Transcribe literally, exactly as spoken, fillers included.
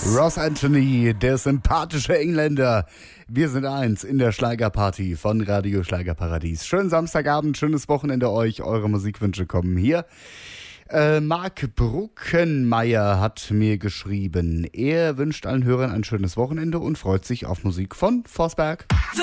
Ross Anthony, der sympathische Engländer. Wir sind eins in der Schlagerparty von Radio Schlagerparadies. Schönen Samstagabend, schönes Wochenende euch. Eure Musikwünsche kommen hier. Äh, Marc Bruckenmeier hat mir geschrieben. Er wünscht allen Hörern ein schönes Wochenende und freut sich auf Musik von Forsberg.